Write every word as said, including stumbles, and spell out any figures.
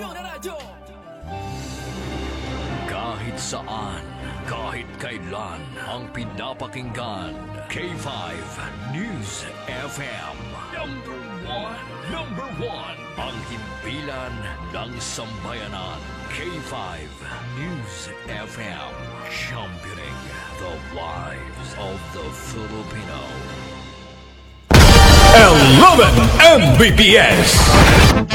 Kahit saan, kahit kailan, ang pinapakinggan. K five News F M. Number one. Number one. Ang himpilan ng sambayanan. K five News F M. Championing the lives of the Filipino. eleven M B P S